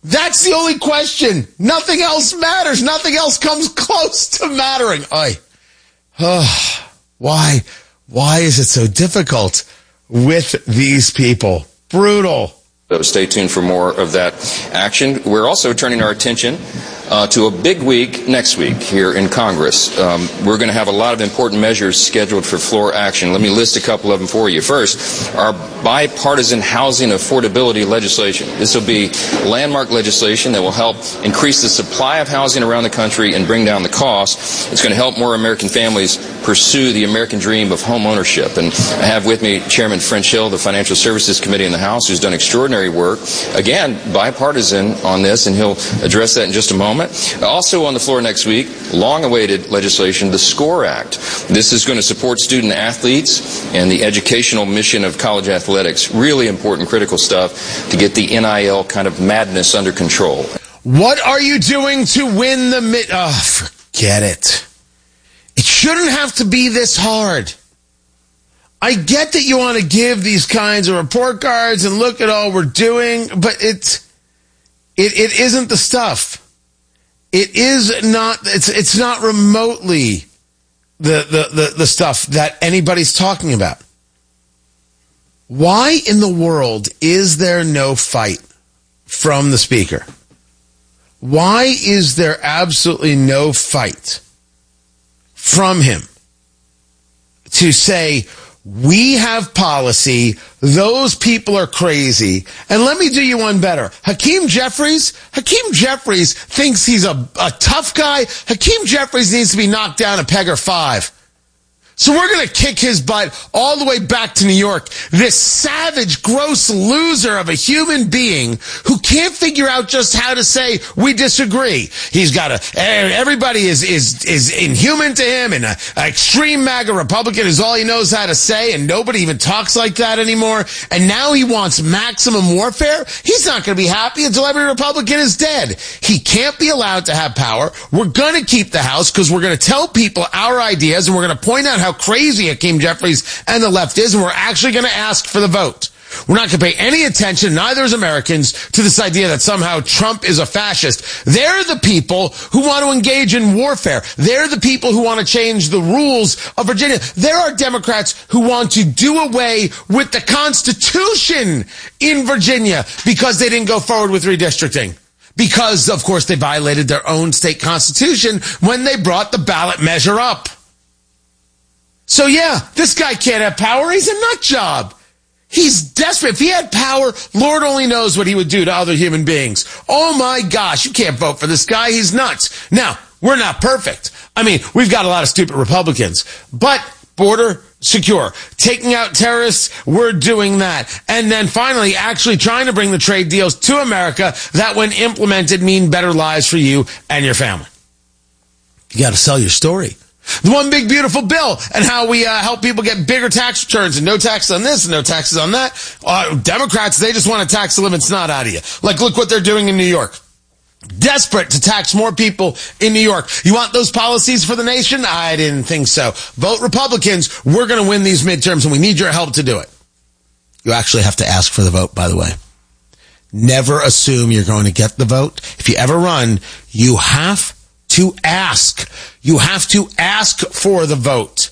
That's the only question. Nothing else matters. Nothing else comes close to mattering. Why is it so difficult with these people? Brutal. So stay tuned for more of that action. We're also turning our attention to a big week next week here in Congress. We're going to have a lot of important measures scheduled for floor action. Let me list a couple of them for you. First, our bipartisan housing affordability legislation. This will be landmark legislation that will help increase the supply of housing around the country and bring down the cost. It's going to help more American families pursue the American dream of home ownership. And I have with me Chairman French Hill, the Financial Services Committee in the House, who's done extraordinary work. Again, bipartisan on this, and he'll address that in just a moment. Also on the floor next week, long-awaited legislation, the SCORE Act. This is going to support student athletes and the educational mission of college athletics. Really important, critical stuff to get the NIL kind of madness under control. What are you doing to win the forget it. It shouldn't have to be this hard. I get that you want to give these kinds of report cards and look at all we're doing, but it isn't the stuff. It is not. It's not remotely the stuff that anybody's talking about. Why in the world is there no fight from the speaker? Why is there absolutely no fight from him to say, we have policy, those people are crazy, and let me do you one better. Hakeem Jeffries thinks he's a tough guy. Hakeem Jeffries needs to be knocked down a peg or 5. So we're going to kick his butt all the way back to New York. This savage, gross loser of a human being who can't figure out just how to say, we disagree. He's got everybody is inhuman to him, and an extreme MAGA Republican is all he knows how to say, and nobody even talks like that anymore. And now he wants maximum warfare. He's not going to be happy until every Republican is dead. He can't be allowed to have power. We're going to keep the House because we're going to tell people our ideas, and we're going to point out how crazy Hakeem Jeffries and the left is, and we're actually going to ask for the vote. We're not going to pay any attention, neither as Americans, to this idea that somehow Trump is a fascist. They're the people who want to engage in warfare. They're the people who want to change the rules of Virginia. There are Democrats who want to do away with the Constitution in Virginia because they didn't go forward with redistricting. Because, of course, they violated their own state constitution when they brought the ballot measure up. So yeah, this guy can't have power. He's a nut job. He's desperate. If he had power, Lord only knows what he would do to other human beings. Oh my gosh, you can't vote for this guy. He's nuts. Now, we're not perfect. I mean, we've got a lot of stupid Republicans, but border secure, taking out terrorists, we're doing that. And then finally, actually trying to bring the trade deals to America that when implemented mean better lives for you and your family. You got to sell your story. The one big beautiful bill and how we help people get bigger tax returns and no taxes on this and no taxes on that. Democrats, they just want to tax the living snot out of you. Like, look what they're doing in New York. Desperate to tax more people in New York. You want those policies for the nation? I didn't think so. Vote Republicans. We're going to win these midterms, and we need your help to do it. You actually have to ask for the vote, by the way. Never assume you're going to get the vote. If you ever run, you have to ask. You have to ask for the vote.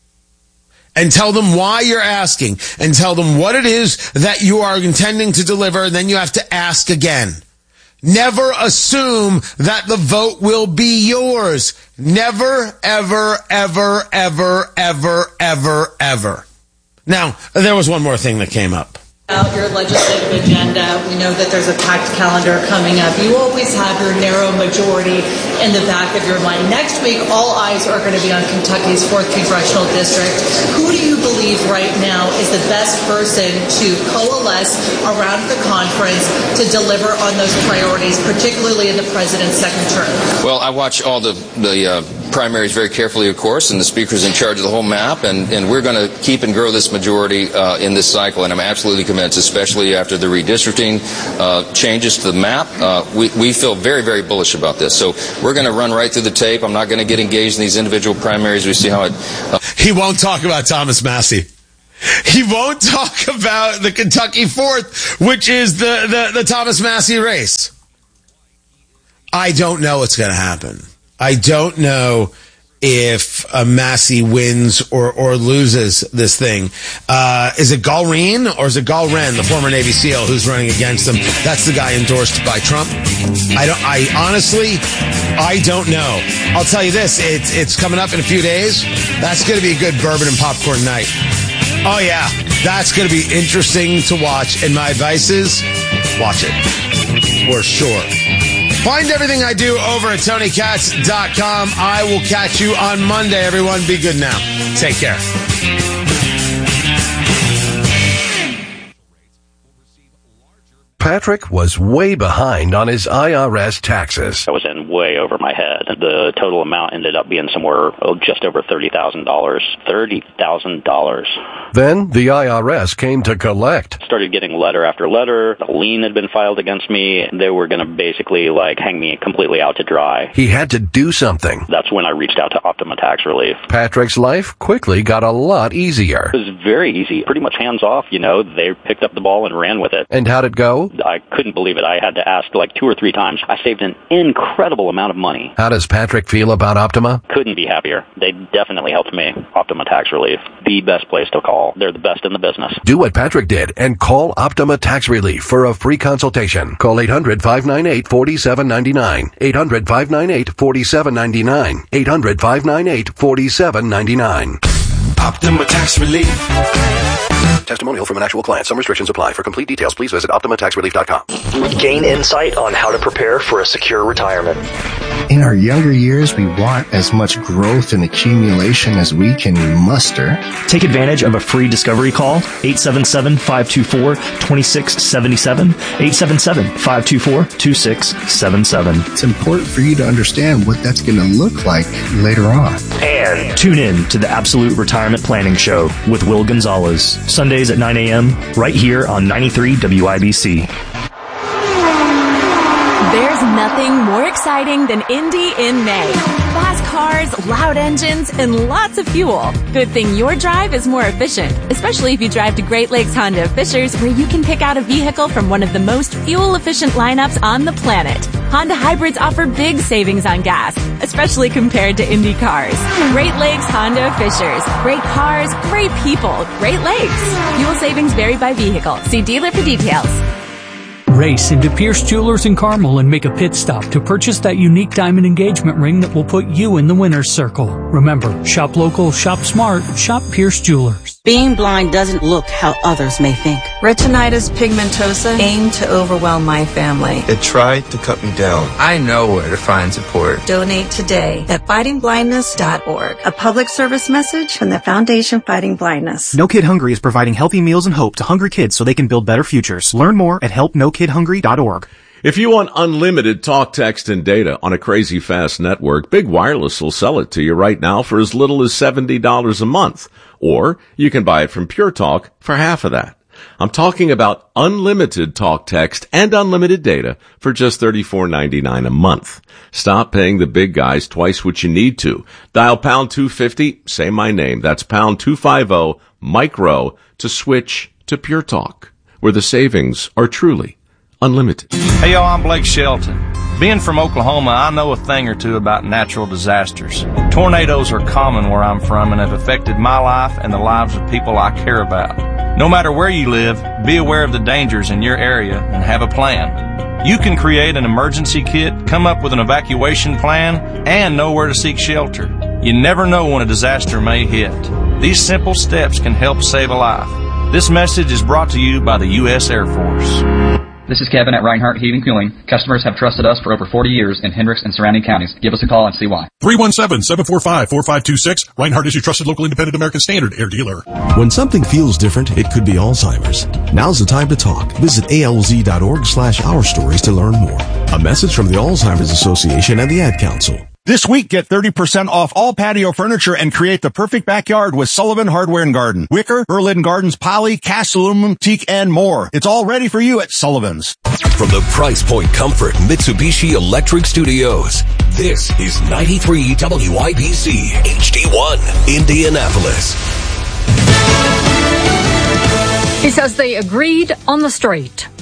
And tell them why you're asking. And tell them what it is that you are intending to deliver. And then you have to ask again. Never assume that the vote will be yours. Never, ever, ever, ever, ever, ever, ever. Now, there was one more thing that came up. About your legislative agenda, we know that there's a packed calendar coming up. You always have your narrow majority in the back of your mind. Next week, all eyes are going to be on Kentucky's 4th Congressional District. Who do you believe right now is the best person to coalesce around the conference to deliver on those priorities, particularly in the president's second term? Well, I watch all the primaries very carefully, of course, and the speaker's in charge of the whole map, and we're going to keep and grow this majority in this cycle, and I'm absolutely convinced, especially after the redistricting changes to the map. We feel very, very bullish about this. So we're going to run right through the tape. I'm not going to get engaged in these individual primaries. We see how it... He won't talk about Thomas Massie. He won't talk about the Kentucky 4th, which is the Thomas Massie race. I don't know what's going to happen. I don't know if Massey wins or loses this thing. Is it Galreen or is it Galren, the former Navy SEAL who's running against him? That's the guy endorsed by Trump. I honestly don't know. I'll tell you this, it's coming up in a few days. That's going to be a good bourbon and popcorn night. Oh yeah, that's going to be interesting to watch. And my advice is, watch it. For sure. Find everything I do over at TonyKatz.com. I will catch you on Monday, everyone. Be good now. Take care. Patrick was way behind on his IRS taxes. I was in way over my head. The total amount ended up being somewhere just over $30,000. $30,000. Then the IRS came to collect. Started getting letter after letter. A lien had been filed against me. They were going to basically hang me completely out to dry. He had to do something. That's when I reached out to Optima Tax Relief. Patrick's life quickly got a lot easier. It was very easy. Pretty much hands off, They picked up the ball and ran with it. And how'd it go? I couldn't believe it. I had to ask 2 or 3 times. I saved an incredible amount of money. How does Patrick feel about Optima? Couldn't be happier. They definitely helped me. Optima Tax Relief, the best place to call. They're the best in the business. Do what Patrick did and call Optima Tax Relief for a free consultation. Call 800-598-4799. 800-598-4799. 800-598-4799. Optima Tax Relief. Testimonial from an actual client. Some restrictions apply. For complete details, please visit OptimaTaxRelief.com. Gain insight on how to prepare for a secure retirement. In our younger years, we want as much growth and accumulation as we can muster. Take advantage of a free discovery call, 877-524-2677, 877-524-2677. It's important for you to understand what that's going to look like later on. And tune in to the Absolute Retirement Planning Show with Will Gonzalez, Sundays at 9 a.m., right here on 93 WIBC. There's nothing more exciting than Indy in May. Fast cars, loud engines, and lots of fuel. Good thing your drive is more efficient, especially if you drive to Great Lakes Honda of Fishers, where you can pick out a vehicle from one of the most fuel-efficient lineups on the planet. Honda hybrids offer big savings on gas, especially compared to Indy cars. Great Lakes Honda of Fishers. Great cars, great people, Great Lakes. Fuel savings vary by vehicle. See dealer for details. Race into Pierce Jewelers in Carmel and make a pit stop to purchase that unique diamond engagement ring that will put you in the winner's circle. Remember, shop local, shop smart, shop Pierce Jewelers. Being blind doesn't look how others may think. Retinitis pigmentosa aimed to overwhelm my family. It tried to cut me down. I know where to find support. Donate today at fightingblindness.org. A public service message from the Foundation Fighting Blindness. No Kid Hungry is providing healthy meals and hope to hungry kids so they can build better futures. Learn more at helpnokidhungry.org. If you want unlimited talk, text, and data on a crazy fast network, Big Wireless will sell it to you right now for as little as $70 a month. Or you can buy it from Pure Talk for half of that. I'm talking about unlimited talk, text, and unlimited data for just $34.99 a month. Stop paying the big guys twice what you need to. Dial pound 250, say my name. That's pound 250 micro to switch to Pure Talk, where the savings are truly unlimited. Hey, y'all, I'm Blake Shelton. Being from Oklahoma, I know a thing or two about natural disasters. Tornadoes are common where I'm from and have affected my life and the lives of people I care about. No matter where you live, be aware of the dangers in your area and have a plan. You can create an emergency kit, come up with an evacuation plan, and know where to seek shelter. You never know when a disaster may hit. These simple steps can help save a life. This message is brought to you by the U.S. Air Force. This is Kevin at Reinhardt Heating Cooling. Customers have trusted us for over 40 years in Hendricks and surrounding counties. Give us a call and see why. 317-745-4526. Reinhardt is your trusted local independent American Standard air dealer. When something feels different, it could be Alzheimer's. Now's the time to talk. Visit alz.org/Our Stories to learn more. A message from the Alzheimer's Association and the Ad Council. This week, get 30% off all patio furniture and create the perfect backyard with Sullivan Hardware and Garden. Wicker, Berlin Gardens, poly, cast aluminum, teak, and more. It's all ready for you at Sullivan's. From the Price Point Comfort Mitsubishi Electric Studios, this is 93 WIBC HD1, Indianapolis. He says they agreed on the straight.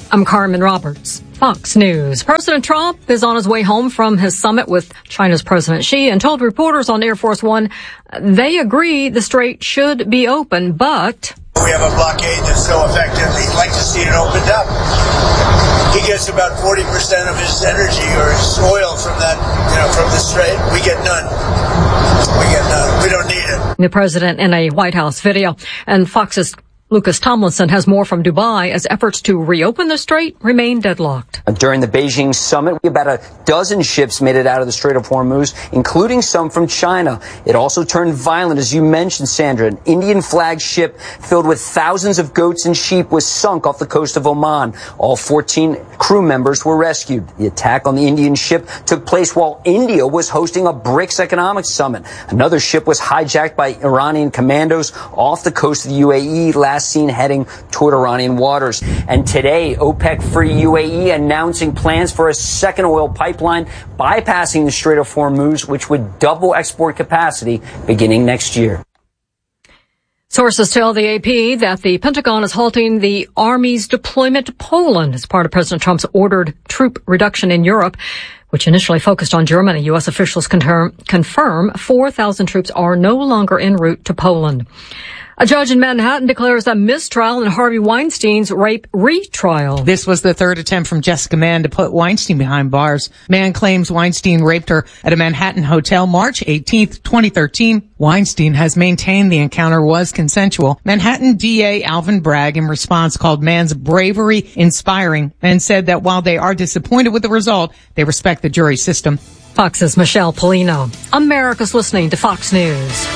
I'm Carmen Roberts. Fox News. President Trump is on his way home from his summit with China's President Xi and told reporters on Air Force One they agree the strait should be open, but we have a blockade that's so effective, he'd like to see it opened up. He gets about 40% of his energy or his oil from that, from the strait. We get none. We don't need it. The president in a White House video, and Fox's Lucas Tomlinson has more from Dubai as efforts to reopen the strait remain deadlocked. During the Beijing summit, about a dozen ships made it out of the Strait of Hormuz, including some from China. It also turned violent, as you mentioned, Sandra. An Indian flagged ship filled with thousands of goats and sheep was sunk off the coast of Oman. All 14 crew members were rescued. The attack on the Indian ship took place while India was hosting a BRICS economic summit. Another ship was hijacked by Iranian commandos off the coast of the UAE, last seen heading toward Iranian waters. And today, OPEC-free UAE announcing plans for a second oil pipeline bypassing the Strait of Hormuz, which would double export capacity beginning next year. Sources tell the AP that the Pentagon is halting the Army's deployment to Poland as part of President Trump's ordered troop reduction in Europe, which initially focused on Germany. U.S. officials confirm 4,000 troops are no longer en route to Poland. A judge in Manhattan declares a mistrial in Harvey Weinstein's rape retrial. This was the third attempt from Jessica Mann to put Weinstein behind bars. Mann claims Weinstein raped her at a Manhattan hotel March 18th, 2013. Weinstein has maintained the encounter was consensual. Manhattan DA Alvin Bragg, in response, called Mann's bravery inspiring and said that while they are disappointed with the result, they respect the jury system. Fox's Michelle Polino. America's listening to Fox News.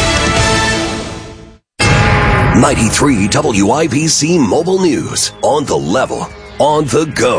93 WIBC Mobile News. On the level. On the go.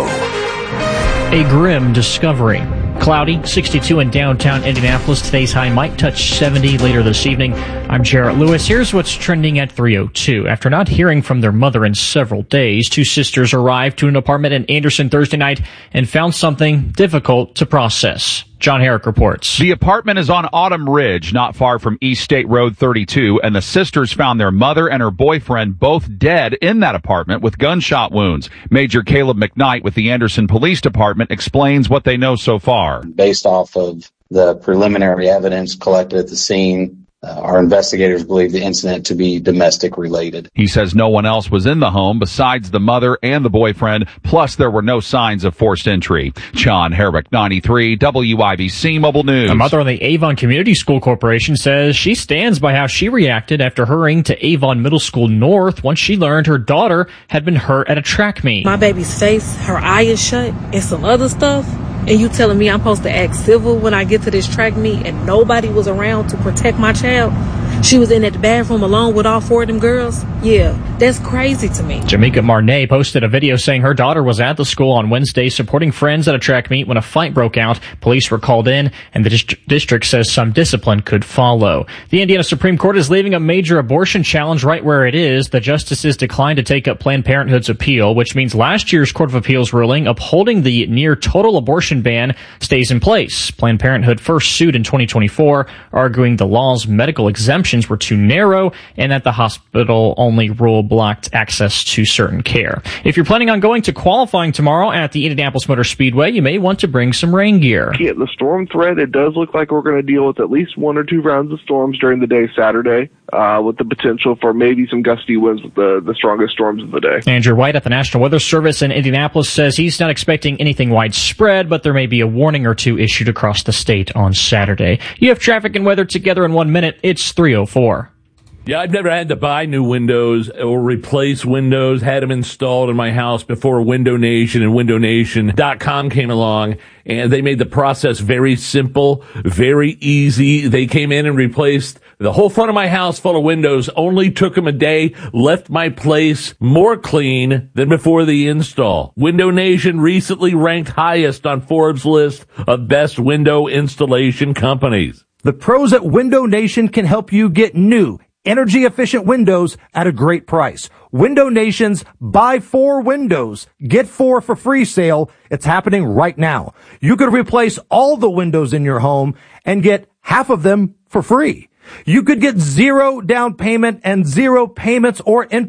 A grim discovery. Cloudy, 62 in downtown Indianapolis. Today's high might touch 70 later this evening. I'm Jarrett Lewis. Here's what's trending at 3:02. After not hearing from their mother in several days, two sisters arrived to an apartment in Anderson Thursday night and found something difficult to process. John Herrick reports. The apartment is on Autumn Ridge, not far from East State Road 32, and the sisters found their mother and her boyfriend both dead in that apartment with gunshot wounds. Major Caleb McKnight with the Anderson Police Department explains what they know so far. Based off of the preliminary evidence collected at the scene, our investigators believe the incident to be domestic related. He says no one else was in the home besides the mother and the boyfriend, plus there were no signs of forced entry. John Herrick, 93 WIBC Mobile News. A mother on the Avon Community School Corporation says she stands by how she reacted after hurrying to Avon Middle School North once she learned her daughter had been hurt at a track meet. My baby's face, her eye is shut, and some other stuff. And you telling me I'm supposed to act civil when I get to this track meet and nobody was around to protect my child? She was in that bathroom alone with all four of them girls? Yeah, that's crazy to me. Jamaica Marnay posted a video saying her daughter was at the school on Wednesday supporting friends at a track meet when a fight broke out. Police were called in, and the district says some discipline could follow. The Indiana Supreme Court is leaving a major abortion challenge right where it is. The justices declined to take up Planned Parenthood's appeal, which means last year's Court of Appeals ruling upholding the near-total abortion ban stays in place. Planned Parenthood first sued in 2024, arguing the law's medical exemptions were too narrow and that the hospital only rule blocked access to certain care. If you're planning on going to qualifying tomorrow at the Indianapolis Motor Speedway, you may want to bring some rain gear. Yeah, the storm threat, it does look like we're going to deal with at least one or two rounds of storms during the day Saturday, with the potential for maybe some gusty winds with the strongest storms of the day. Andrew White at the National Weather Service in Indianapolis says he's not expecting anything widespread, but there may be a warning or two issued across the state on Saturday. You have traffic and weather together in 1 minute. It's 3:04. Yeah, I've never had to buy new windows or replace windows, had them installed in my house before Window Nation and WindowNation.com came along, and they made the process very simple, very easy. They came in and replaced the whole front of my house full of windows, only took them a day, left my place more clean than before the install. Window Nation recently ranked highest on Forbes' list of best window installation companies. The pros at Window Nation can help you get new, energy-efficient windows at a great price. Window Nation's Buy 4 Windows, Get 4 for free sale. It's happening right now. You could replace all the windows in your home and get half of them for free. You could get 0 down payment and 0 payments or interest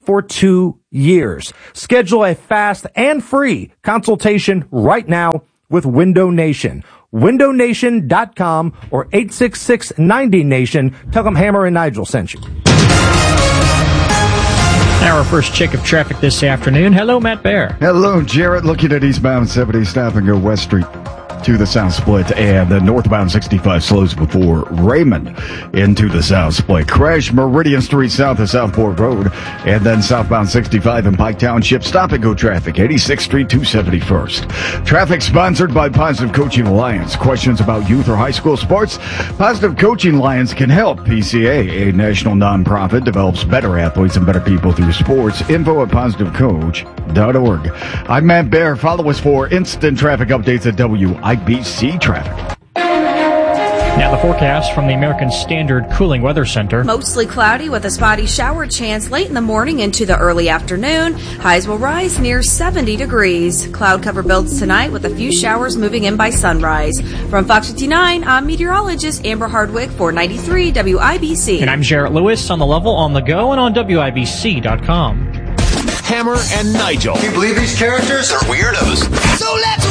for 2 years. Schedule a fast and free consultation right now with Window Nation. WindowNation.com or 866-90-NATION. Tell them Hammer and Nigel sent you. Our first check of traffic this afternoon. Hello, Matt Bear. Hello, Jarrett. Looking at eastbound 70, stop and go West Street to the South Split, and the northbound 65 slows before Raymond into the South Split. Crash Meridian Street south of Southport Road, and then southbound 65 in Pike Township. Stop and go traffic, 86th Street, 271st. Traffic sponsored by Positive Coaching Alliance. Questions about youth or high school sports? Positive Coaching Alliance can help. PCA, a national nonprofit, develops better athletes and better people through sports. Info at positivecoach.org. I'm Matt Bear. Follow us for instant traffic updates at WIBC Traffic. Now the forecast from the American Standard Cooling Weather Center. Mostly cloudy with a spotty shower chance late in the morning into the early afternoon. Highs will rise near 70 degrees. Cloud cover builds tonight with a few showers moving in by sunrise. From Fox 59, I'm meteorologist Amber Hardwick for 93 WIBC. And I'm Jarrett Lewis on the level, on the go, and on WIBC.com. Hammer and Nigel. Can you believe these characters are weirdos? So let's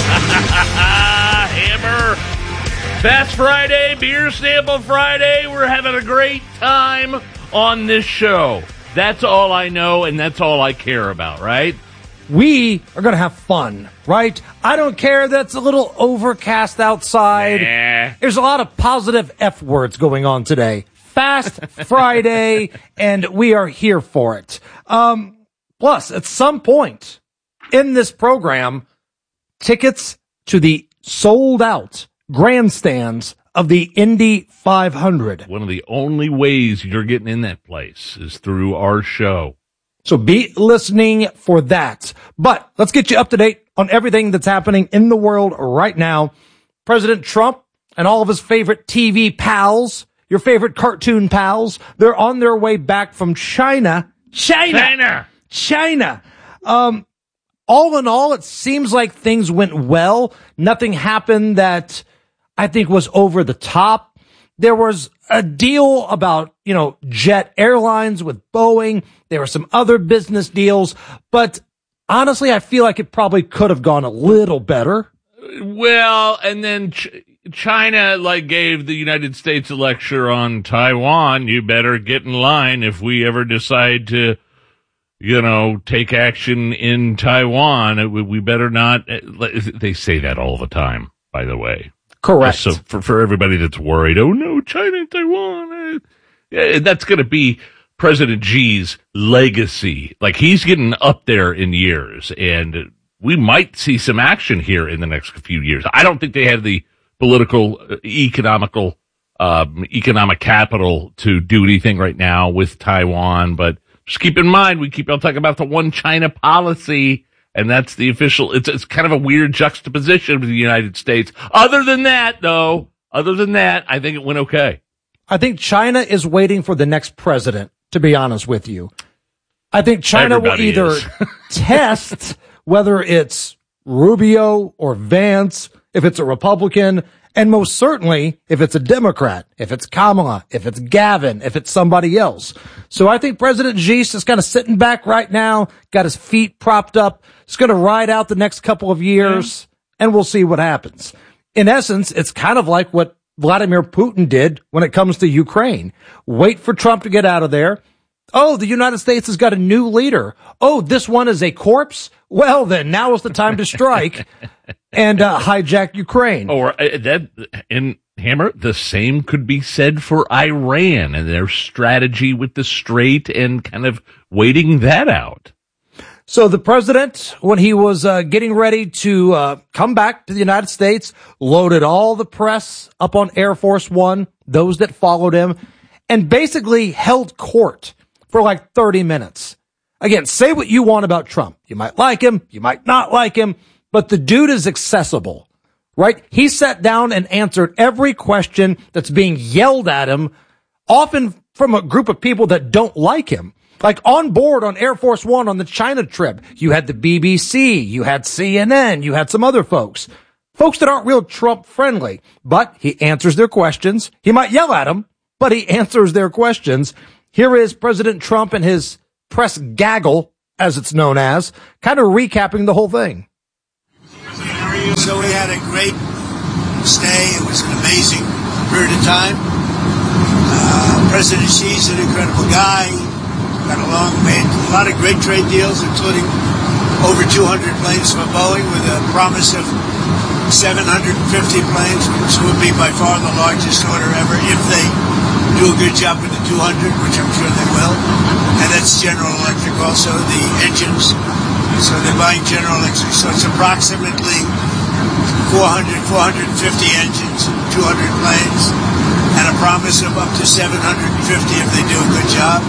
rock! Hammer. Fast Friday, Beer Sample Friday. We're having a great time on this show. That's all I know, and that's all I care about, right? We are going to have fun, right? I don't care that it's a little overcast outside. Nah. There's a lot of positive F words going on today. Fast Friday, and we are here for it. Plus, at some point in this program, tickets to the sold-out grandstands of the Indy 500. One of the only ways you're getting in that place is through our show. So be listening for that. But let's get you up to date on everything that's happening in the world right now. President Trump and all of his favorite TV pals, your favorite cartoon pals, they're on their way back from China. All in all, it seems like things went well. Nothing happened that I think was over the top. There was a deal about, Jet Airlines with Boeing. There were some other business deals, but honestly, I feel like it probably could have gone a little better. Well, and then China gave the United States a lecture on Taiwan. You better get in line if we ever decide to take action in Taiwan. We better not. They say that all the time, by the way. Correct. So for everybody that's worried, oh no, China and Taiwan, that's going to be President Xi's legacy. He's getting up there in years, and we might see some action here in the next few years. I don't think they have the political, economic capital to do anything right now with Taiwan, but just keep in mind, we keep on talking about the one China policy, and that's the official. It's kind of a weird juxtaposition with the United States. Other than that, I think it went okay. I think China is waiting for the next president, to be honest with you. I think China will either test whether it's Rubio or Vance, if it's a Republican, and most certainly if it's a Democrat, if it's Kamala, if it's Gavin, if it's somebody else. So I think President Xi is kind of sitting back right now, got his feet propped up. He's going to ride out the next couple of years, and we'll see what happens. In essence, it's kind of like what Vladimir Putin did when it comes to Ukraine. Wait for Trump to get out of there. Oh, the United States has got a new leader. Oh, this one is a corpse? Well, then now is the time to strike and hijack Ukraine. Or Hammer, the same could be said for Iran and their strategy with the Strait and kind of waiting that out. So the president, when he was getting ready to come back to the United States, loaded all the press up on Air Force One, those that followed him, and basically held court for 30 minutes. Again, say what you want about Trump. You might like him, you might not like him, but the dude is accessible, right? He sat down and answered every question that's being yelled at him, often from a group of people that don't like him. On board on Air Force One on the China trip, you had the BBC, you had CNN, you had some other folks that aren't real Trump friendly, but he answers their questions. He might yell at them, but he answers their questions. Here is President Trump and his press gaggle, as it's known as, kind of recapping the whole thing. So we had a great stay. It was an amazing period of time. President Xi's an incredible guy. Got along, made a lot of great trade deals, including over 200 planes from Boeing with a promise of 750 planes, which would be by far the largest order ever if they do a good job with the 200, which I'm sure they will. And that's General Electric also, the engines. So they're buying General Electric. So it's approximately 450 engines, 200 planes, and a promise of up to 750 if they do a good job.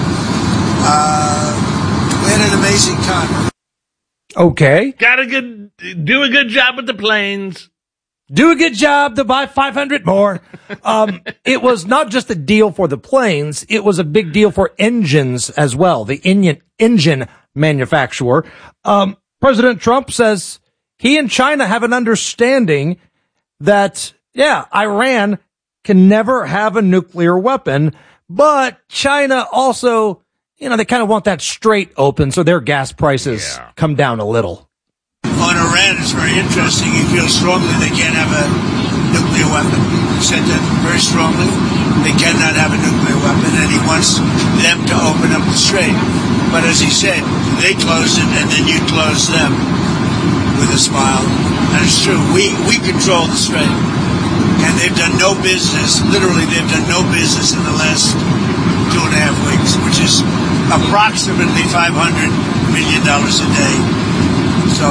We had an amazing time. Okay. Do a good job with the planes. Do a good job to buy 500 more. It was not just a deal for the planes. It was a big deal for engines as well. The engine manufacturer. President Trump says he and China have an understanding that, Iran can never have a nuclear weapon, but China also, they kind of want that straight open so their gas prices come down a little. On Iran, it's very interesting. He feels strongly they can't have a nuclear weapon. He said that very strongly. They cannot have a nuclear weapon, and he wants them to open up the strait. But as he said, they close it, and then you close them with a smile. And it's true. We control the strait. And they've done no business, literally they've done no business in the last 2.5 weeks, which is approximately $500 million a day. So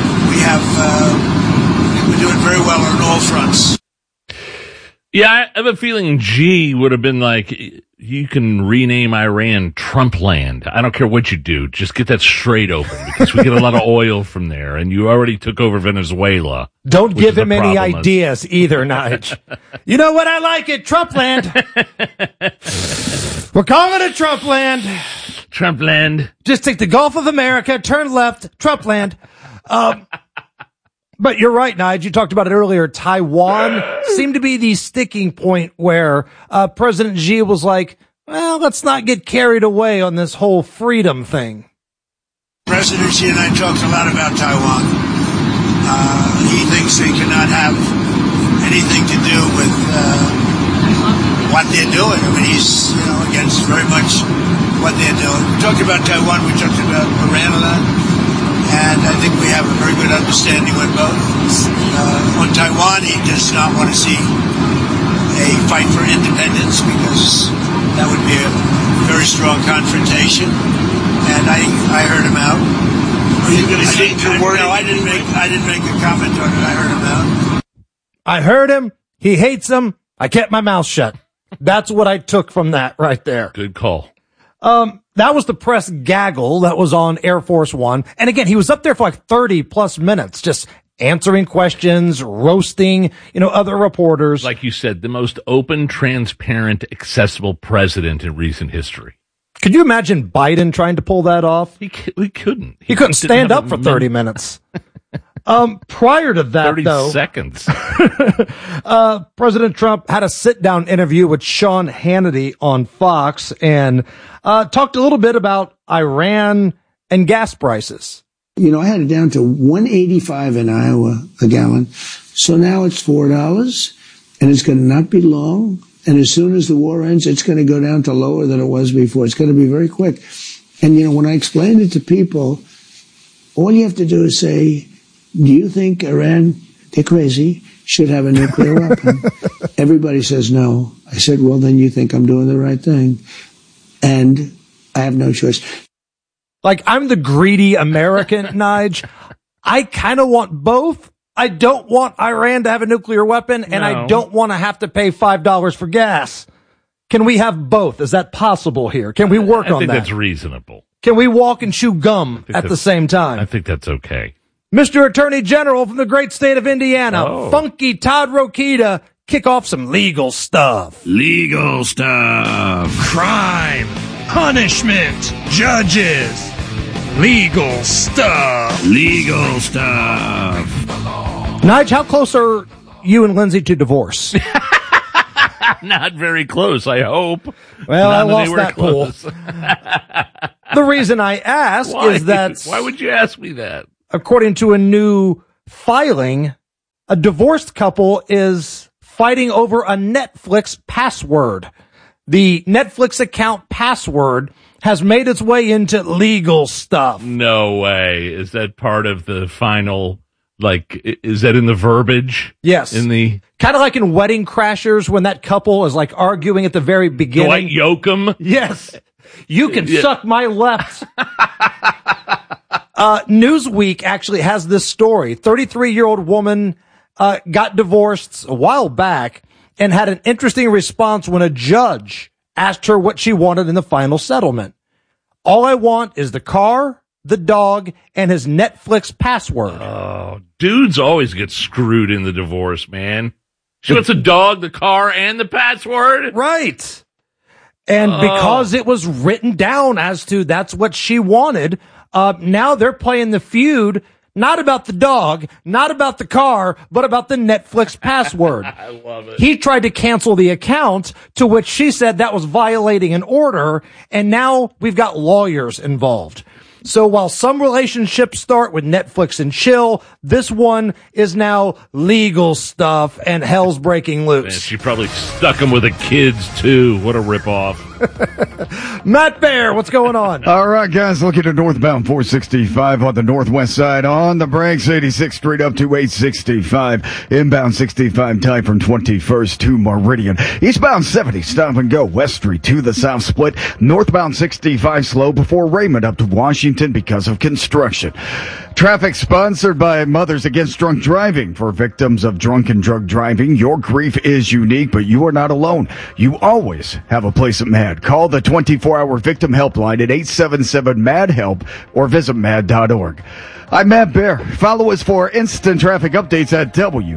we're doing very well on all fronts. Yeah, I have a feeling G would have been like, you can rename Iran Trump land. I don't care what you do. Just get that strait open because we get a lot of oil from there. And you already took over Venezuela. Don't give him any ideas either, Nige. You know what? I like it. Trump land. We're calling it Trump land. Trump land. Just take the Gulf of America, turn left, Trump land. But you're right, Nige. You talked about it earlier. Taiwan seemed to be the sticking point where President Xi was like, well, let's not get carried away on this whole freedom thing. President Xi and I talked a lot about Taiwan. He thinks they cannot have anything to do with what they're doing. I mean, he's against very much what they're doing. We talked about Taiwan. We talked about Iran a lot. And I think we have a very good understanding with both. On Taiwan, he does not want to see a fight for independence because that would be a very strong confrontation. And I heard him out. Are you going to say the word? No, I didn't make a comment on it. I heard him out. I heard him. He hates him. I kept my mouth shut. That's what I took from that right there. Good call. That was the press gaggle that was on Air Force One. And again, he was up there for like 30 plus minutes, just answering questions, roasting, other reporters. Like you said, the most open, transparent, accessible president in recent history. Could you imagine Biden trying to pull that off? He couldn't. He couldn't stand up for 30 minutes. Prior to that, 30 seconds. President Trump had a sit-down interview with Sean Hannity on Fox and talked a little bit about Iran and gas prices. I had it down to $1.85 in Iowa a gallon. So now it's $4, and it's going to not be long. And as soon as the war ends, it's going to go down to lower than it was before. It's going to be very quick. And, when I explain it to people, all you have to do is say, do you think Iran, they're crazy, should have a nuclear weapon? Everybody says no. I said, well, then you think I'm doing the right thing. And I have no choice. Like, I'm the greedy American, Nige. I kind of want both. I don't want Iran to have a nuclear weapon, and I don't want to have to pay $5 for gas. Can we have both? Is that possible here? Can we work on that? I think that's reasonable. Can we walk and chew gum at the same time? I think that's okay. Mr. Attorney General from the great state of Indiana, Funky Todd Rokita, kick off some legal stuff. Legal stuff. Crime. Punishment. Judges. Legal stuff. Legal stuff. Nige, how close are you and Lindsay to divorce? Not very close, I hope. Well, I lost that The reason I ask is that... Why would you ask me that? According to a new filing, a divorced couple is fighting over a Netflix password. The Netflix account password has made its way into legal stuff. No way. Is that part of the final, is that in the verbiage? Yes. Kind of like in Wedding Crashers when that couple is arguing at the very beginning. Dwight Yoakam? Yes. You can suck my left. Newsweek actually has this story. 33-year-old woman got divorced a while back and had an interesting response when a judge asked her what she wanted in the final settlement. All I want is the car, the dog, and his Netflix password. Oh, dudes always get screwed in the divorce, man. She wants a dog, the car, and the password? Right. And because it was written down as to that's what she wanted, now they're playing the feud, not about the dog, not about the car, but about the Netflix password. I love it. He tried to cancel the account, to which she said that was violating an order, and now we've got lawyers involved. So while some relationships start with Netflix and chill, this one is now legal stuff and hell's breaking loose. Man, she probably stuck him with the kids, too. What a ripoff. Matt Bear, what's going on? All right, guys, looking at northbound 465 on the northwest side. On the brakes, 86th Street up to 865. Inbound 65 tight from 21st to Meridian. Eastbound 70, stop and go. West Street to the south split. Northbound 65 slow before Raymond up to Washington because of construction. Traffic sponsored by Mothers Against Drunk Driving. For victims of drunk and drug driving, your grief is unique, but you are not alone. You always have a place at MAD. Call the 24-hour victim helpline at 877-MAD-HELP or visit mad.org. I'm Matt Bear. Follow us for instant traffic updates at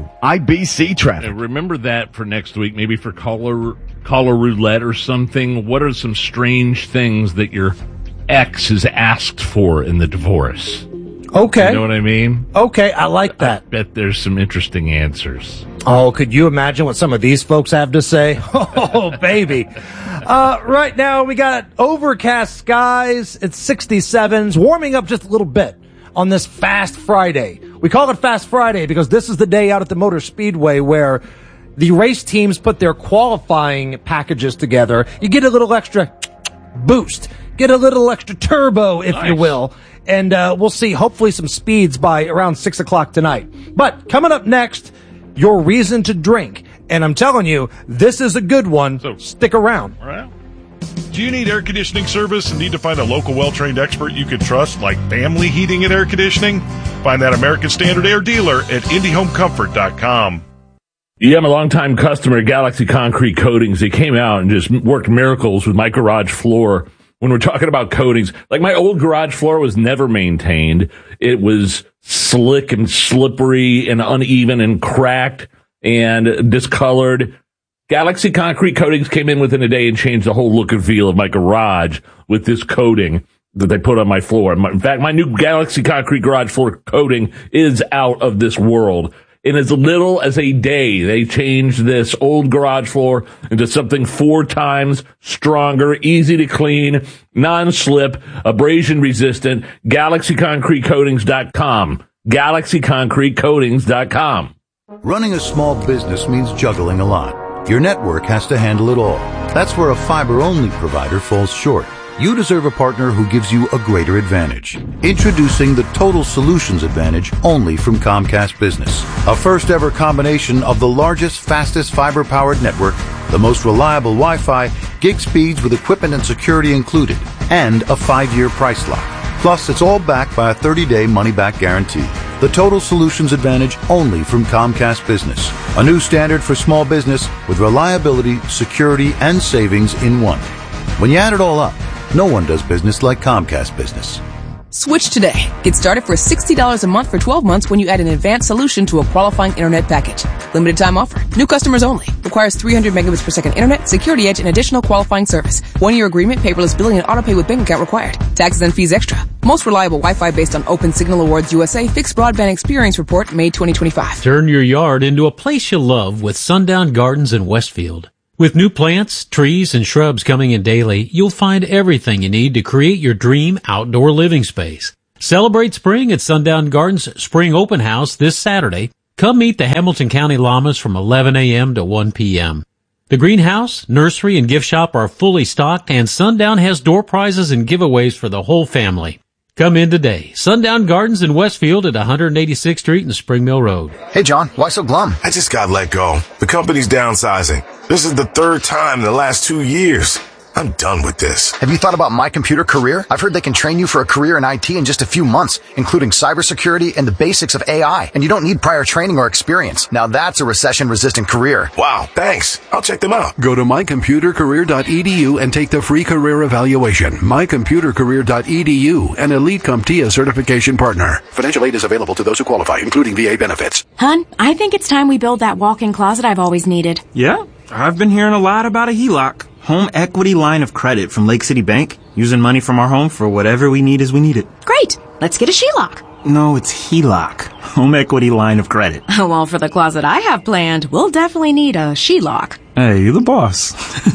WIBC Traffic. Remember that for next week, maybe for caller roulette or something. What are some strange things that your ex is asked for in the divorce? Okay. You know what I mean? Okay, I like that. I bet there's some interesting answers. Oh, could you imagine what some of these folks have to say? Oh, baby. Right now, we got overcast skies. It's 67s, warming up just a little bit on this Fast Friday. We call it Fast Friday because this is the day out at the Motor Speedway where the race teams put their qualifying packages together. You get a little extra boost. Get a little extra turbo, if you will. And we'll see, hopefully, some speeds by around 6 o'clock tonight. But coming up next, your reason to drink. And I'm telling you, this is a good one. So, stick around. All right. Do you need air conditioning service and need to find a local well-trained expert you can trust, like Family Heating and Air Conditioning? Find that American Standard Air dealer at IndyHomeComfort.com. Yeah, I'm a longtime customer of Galaxy Concrete Coatings. They came out and just worked miracles with my garage floor. When we're talking about coatings, like my old garage floor was never maintained. It was slick and slippery and uneven and cracked and discolored. Galaxy Concrete Coatings came in within a day and changed the whole look and feel of my garage with this coating that they put on my floor. In fact, my new Galaxy Concrete garage floor coating is out of this world. In as little as a day, they changed this old garage floor into something 4 times stronger, easy to clean, non-slip, abrasion-resistant. GalaxyConcreteCoatings.com. GalaxyConcreteCoatings.com. Running a small business means juggling a lot. Your network has to handle it all. That's where a fiber-only provider falls short. You deserve a partner who gives you a greater advantage. Introducing the Total Solutions Advantage only from Comcast Business. A first ever combination of the largest, fastest fiber-powered network, the most reliable Wi-Fi, gig speeds with equipment and security included, and a 5-year price lock. Plus, it's all backed by a 30-day money-back guarantee. The Total Solutions Advantage only from Comcast Business. A new standard for small business with reliability, security, and savings in one. When you add it all up, no one does business like Comcast Business. Switch today. Get started for $60 a month for 12 months when you add an advanced solution to a qualifying internet package. Limited time offer. New customers only. Requires 300 megabits per second internet, security edge, and additional qualifying service. 1-year agreement, paperless billing, and autopay with bank account required. Taxes and fees extra. Most reliable Wi-Fi based on Open Signal Awards USA Fixed Broadband Experience Report, May 2025. Turn your yard into a place you love with Sundown Gardens in Westfield. With new plants, trees, and shrubs coming in daily, you'll find everything you need to create your dream outdoor living space. Celebrate spring at Sundown Gardens Spring Open House this Saturday. Come meet the Hamilton County Llamas from 11 a.m. to 1 p.m. The greenhouse, nursery, and gift shop are fully stocked, and Sundown has door prizes and giveaways for the whole family. Come in today. Sundown Gardens in Westfield at 186th Street and Spring Mill Road. Hey, John, why so glum? I just got let go. The company's downsizing. This is the third time in the last 2 years. I'm done with this. Have you thought about My Computer Career? I've heard they can train you for a career in IT in just a few months, including cybersecurity and the basics of AI. And you don't need prior training or experience. Now that's a recession-resistant career. Wow, thanks. I'll check them out. Go to mycomputercareer.edu and take the free career evaluation. Mycomputercareer.edu, an Elite CompTIA certification partner. Financial aid is available to those who qualify, including VA benefits. Hun, I think it's time we build that walk-in closet I've always needed. Yeah, I've been hearing a lot about a HELOC. Home equity line of credit from Lake City Bank. Using money from our home for whatever we need as we need it. Great. Let's get a HELOC. No, it's HELOC. Home equity line of credit. Well, for the closet I have planned, we'll definitely need a HELOC. Hey, you're the boss.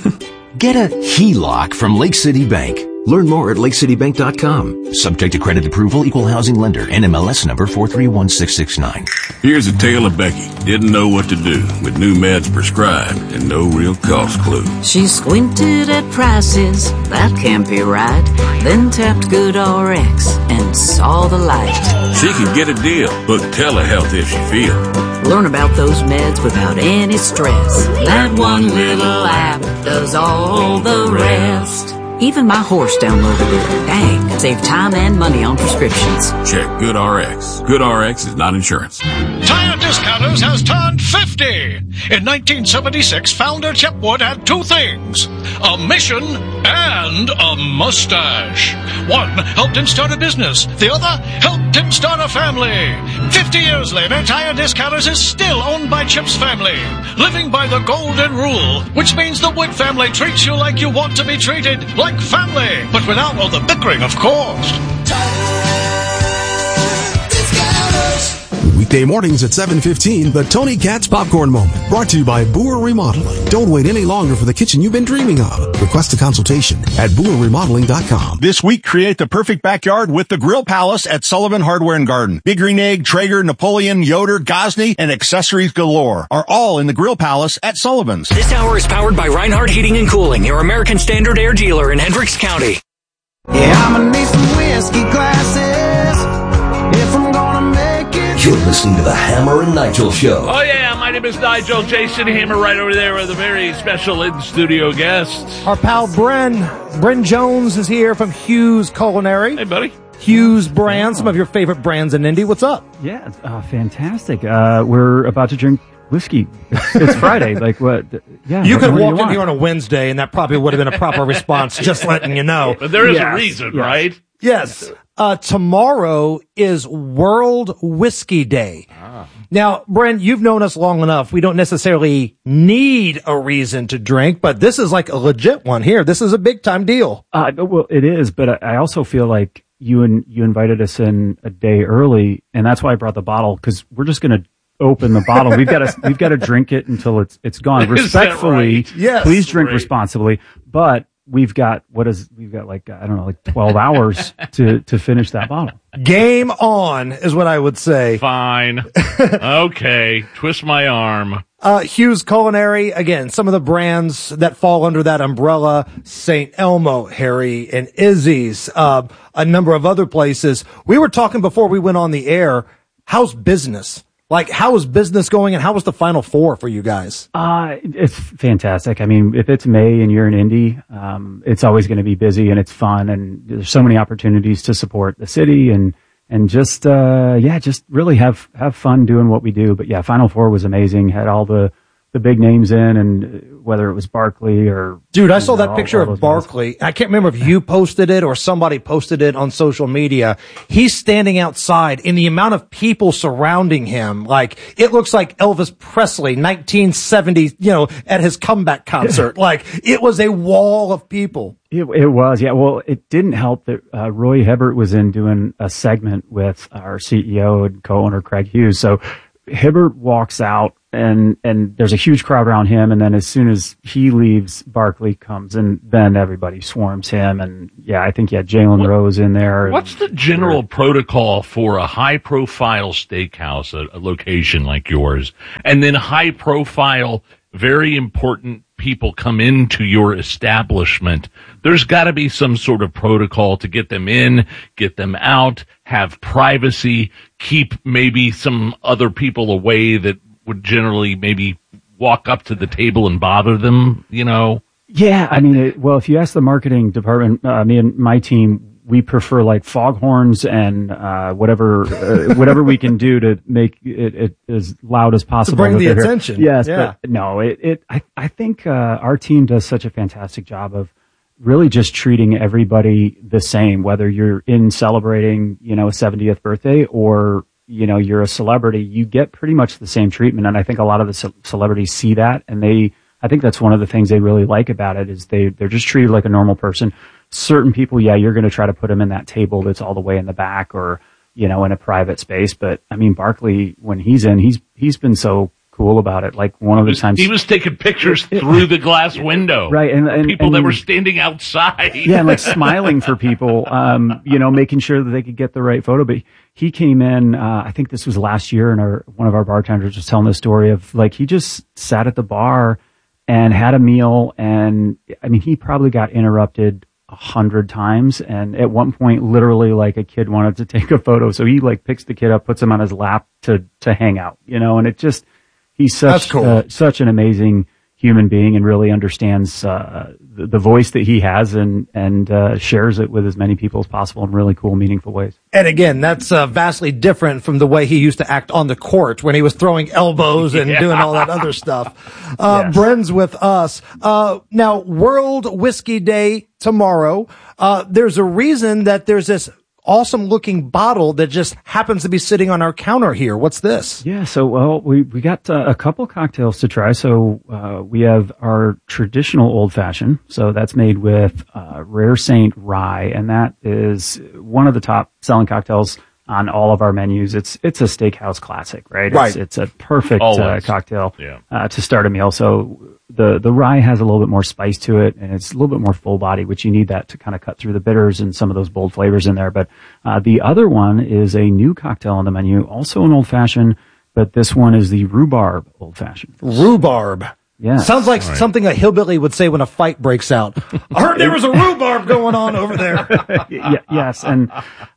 Get a HELOC from Lake City Bank. Learn more at lakecitybank.com. Subject to credit approval, equal housing lender, NMLS number 431669. Here's a tale of Becky. Didn't know what to do with new meds prescribed and no real cost clue. She squinted at prices, that can't be right. Then tapped GoodRx and saw the light. She could get a deal, book telehealth if she feels. Learn about those meds without any stress. That one little app does all the rest. Even my horse downloaded it. Dang, save time and money on prescriptions. Check GoodRx. GoodRx is not insurance. Tire Discounters has turned 50. In 1976, founder Chip Wood had two things: a mission and a mustache. One helped him start a business. The other helped him start a family. 50 years later, Tire Discounters is still owned by Chip's family, living by the golden rule, which means the Wood family treats you like you want to be treated, like family, but without all the bickering, of course. Weekday mornings at 7:15, the Tony Katz Popcorn Moment, brought to you by Boer Remodeling. Don't wait any longer for the kitchen you've been dreaming of. Request a consultation at BoerRemodeling.com. This week, create the perfect backyard with the Grill Palace at Sullivan Hardware and Garden. Big Green Egg, Traeger, Napoleon, Yoder, Gosney, and accessories galore are all in the Grill Palace at Sullivan's. This hour is powered by Reinhardt Heating and Cooling, your American Standard Air dealer in Hendricks County. Yeah, I'm gonna need some whiskey glasses if I'm gonna make it. You're listening to the Hammer and Nigel Show. Oh, yeah, my name is Nigel. Jason Hammer right over there with a very special in-studio guest. Our pal Bren Jones is here from Hughes Culinary. Hey, buddy. Hughes brand, some of your favorite brands in Indy. What's up? Yeah, fantastic. We're about to drink whiskey. It's Friday. Like what? Yeah. You could walk in here on a Wednesday, and that probably would have been a proper response. Just letting you know. But there is a reason, right? Yes. Tomorrow is World Whiskey Day. Now, Brent, you've known us long enough. We don't necessarily need a reason to drink, but this is like a legit one here. This is a big time deal. Well, it is, but I also feel like you invited us in a day early, and that's why I brought the bottle, because we're just going to open the bottle. We've got to drink it until it's gone. Respectfully, right? Yes, please drink responsibly. But we've got 12 hours to finish that bottle. Game on is what I would say. Fine. Okay. Twist my arm. Hughes Culinary, again, some of the brands that fall under that umbrella: St. Elmo, Harry and Izzy's, a number of other places. We were talking before we went on the air. How's business? Like, how is business going, and how was the Final Four for you guys? It's fantastic. I mean, if it's May and you're in Indy, it's always going to be busy and it's fun, and there's so many opportunities to support the city and just really have fun doing what we do. But yeah, Final Four was amazing. Had all the big names in, and whether it was Barkley or... Dude, I saw that picture of Barkley. I can't remember if you posted it or somebody posted it on social media. He's standing outside, and the amount of people surrounding him, like, it looks like Elvis Presley, 1970, at his comeback concert. Like, it was a wall of people. It was, yeah. Well, it didn't help that Roy Hibbert was in doing a segment with our CEO and co-owner Craig Hughes. So Hibbert walks out and there's a huge crowd around him. And then as soon as he leaves, Barkley comes and then everybody swarms him. And yeah, I think Jalen Rose in there. What's the general protocol for a high profile steakhouse, a location like yours, and then high profile, very important people come into your establishment? There's got to be some sort of protocol to get them in, get them out, have privacy, keep maybe some other people away that would generally maybe walk up to the table and bother them, you know? Yeah, I mean, well, if you ask the marketing department, me and my team, we prefer like foghorns and whatever we can do to make it as loud as possible. To bring the attention. Yes, yeah. But no, I think our team does such a fantastic job of really just treating everybody the same, whether you're in celebrating, a 70th birthday or, you're a celebrity, you get pretty much the same treatment. And I think a lot of the celebrities see that, and I think that's one of the things they really like about it is they're just treated like a normal person. Certain people, you're going to try to put them in that table that's all the way in the back or, in a private space. But I mean, Barkley, when he's in, he's been so cool about it. Like one of the times he was taking pictures through the glass window, right? And people that were standing outside, and like smiling for people, making sure that they could get the right photo. But he came in, I think this was last year, and one of our bartenders was telling the story of like he just sat at the bar and had a meal, and I mean, he probably got interrupted 100 times, and at one point literally like a kid wanted to take a photo, so he like picks the kid up, puts him on his lap to hang out, and it just, he's such such an amazing human being and really understands the voice that he has and shares it with as many people as possible in really cool, meaningful ways. And again, that's vastly different from the way he used to act on the court when he was throwing elbows and doing all that other stuff. Yes. Bren's with us. Now, World Whiskey Day tomorrow. There's a reason that there's this awesome looking bottle that just happens to be sitting on our counter here. What's this? Yeah, so we got a couple cocktails to try. So we have our traditional old fashioned. So that's made with Rare Saint rye, and that is one of the top selling cocktails on all of our menus. It's a steakhouse classic, right? Right. It's a perfect cocktail to start a meal. So the rye has a little bit more spice to it, and it's a little bit more full body, which you need that to kind of cut through the bitters and some of those bold flavors in there. But the other one is a new cocktail on the menu, also an old fashioned, but this one is the rhubarb old fashioned. Rhubarb. Yeah. Sounds like something a hillbilly would say when a fight breaks out. I heard there was a rhubarb going on over there. Yes. And,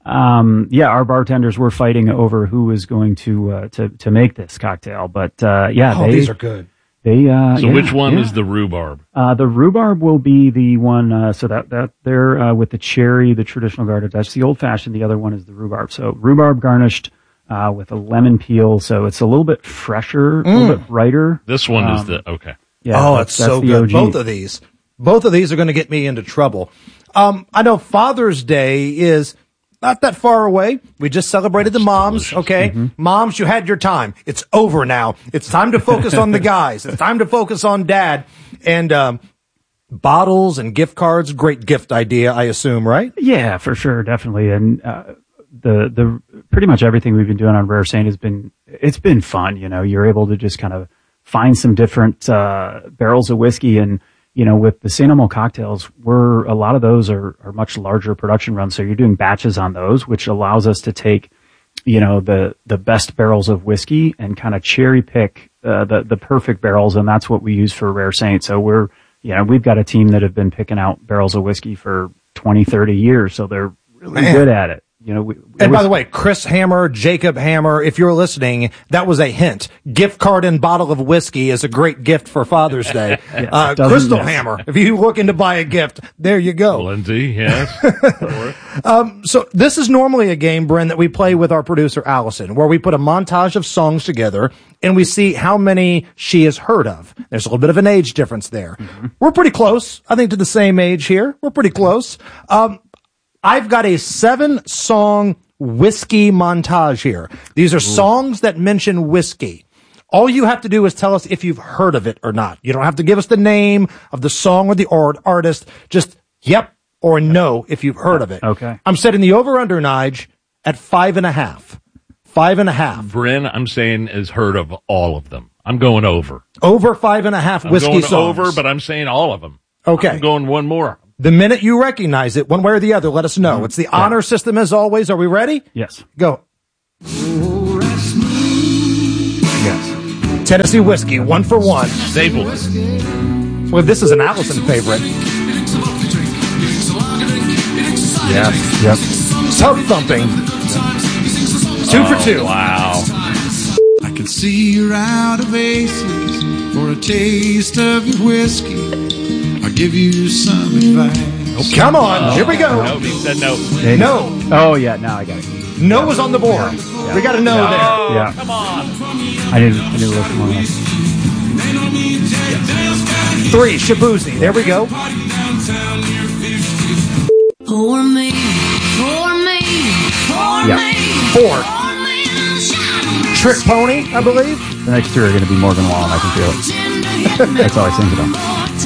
our bartenders were fighting over who was going to make this cocktail. But, these are good. Which one is the rhubarb? The rhubarb will be the one, so that there, with the cherry, the traditional garnish. That's the old fashioned. The other one is the rhubarb. So rhubarb garnished, with a lemon peel. So it's a little bit fresher, a little bit brighter. This one is okay. Yeah. It's so good. Both of these are going to get me into trouble. I know Father's Day is not that far away. We just celebrated the moms. Delicious. Okay. Mm-hmm. Moms, you had your time. It's over now. It's time to focus on the guys. It's time to focus on dad. And, bottles and gift cards, great gift idea, I assume, right? Yeah, for sure. Definitely. And, the pretty much everything we've been doing on Rare Saint it's been fun. You're able to just kind of find some different, barrels of whiskey, and, with the St. Elmo cocktails, a lot of those are much larger production runs. So you're doing batches on those, which allows us to take, the best barrels of whiskey and kind of cherry pick, the perfect barrels. And that's what we use for Rare Saint. So we've got a team that have been picking out barrels of whiskey for 20, 30 years. So they're really good at it. By the way, Chris Hammer, Jacob Hammer, if you're listening, that was a hint. Gift card and bottle of whiskey is a great gift for Father's Day. Crystal Hammer, if you're looking to buy a gift, there you go. Lindsay, yes. So this is normally a game, Bren, that we play with our producer, Allison, where we put a montage of songs together and we see how many she has heard of. There's a little bit of an age difference there. Mm-hmm. We're pretty close, I think, to the same age here. We're pretty close. I've got a 7-song whiskey montage here. These are songs that mention whiskey. All you have to do is tell us if you've heard of it or not. You don't have to give us the name of the song or the artist. Just yep or no if you've heard of it. Okay. I'm setting the over-under, Nige, at 5.5. 5.5. Bryn, I'm saying, has heard of all of them. I'm going over. Over 5.5 whiskey I'm going songs. over, but I'm saying all of them. Okay. I'm going one more. The minute you recognize it, one way or the other, let us know. It's the honor system as always. Are we ready? Yes. Go. Yes. Tennessee whiskey, 1 for 1. Staples. Well, this is an Allison favorite. Yes. Yep. Tub thumping. 2 for 2. Wow. I can see you're out of aces for a taste of your whiskey. I'll give you some advice. Oh, come on, here we go. No, he said no. No. Oh, yeah, now I got it. No was on the board. Yeah. We got a no there. Yeah. Come on. I didn't listen long enough. 3, Shabuzi. There we go. Pour me, pour me, pour Yeah. me. 4, Trick Pony, I believe. The next two are going to be Morgan Wallen. I can feel it. That's all I think about.